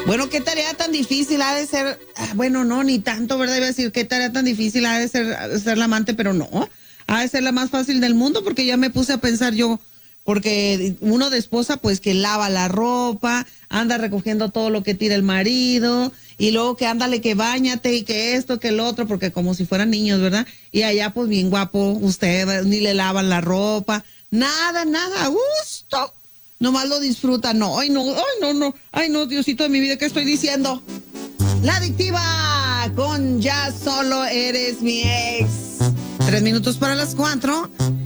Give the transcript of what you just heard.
Bueno, qué tarea tan difícil ha de ser. Bueno, no, ni tanto, ¿verdad? Iba a decir, qué tarea tan difícil ha de ser la amante, pero no. Ha de ser la más fácil del mundo, porque ya me puse a pensar yo, porque uno de esposa, pues que lava la ropa, anda recogiendo todo lo que tira el marido, y luego que ándale, que báñate, y que esto, que el otro, porque como si fueran niños, ¿verdad? Y allá, pues bien guapo, usted ni le lavan la ropa, nada, a gusto. Nomás lo disfruta, no, ay no, Diosito de mi vida, ¿qué estoy diciendo? La Adictiva con Ya Solo Eres Mi Ex. 3 minutos para las 4.